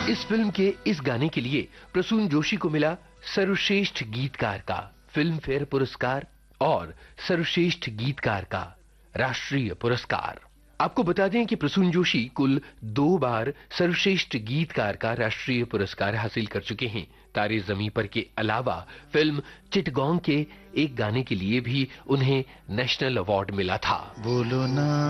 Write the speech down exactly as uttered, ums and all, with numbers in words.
इस फिल्म के इस गाने के लिए प्रसून जोशी को मिला सर्वश्रेष्ठ गीतकार का फिल्म फेयर पुरस्कार और सर्वश्रेष्ठ गीतकार का राष्ट्रीय पुरस्कार। आपको बता दें कि प्रसून जोशी कुल दो बार सर्वश्रेष्ठ गीतकार का राष्ट्रीय पुरस्कार हासिल कर चुके हैं। तारे ज़मीं पर के अलावा फिल्म चिटगोंग के एक गाने के लिए भी उन्हें नेशनल अवार्ड मिला था। बोलो ना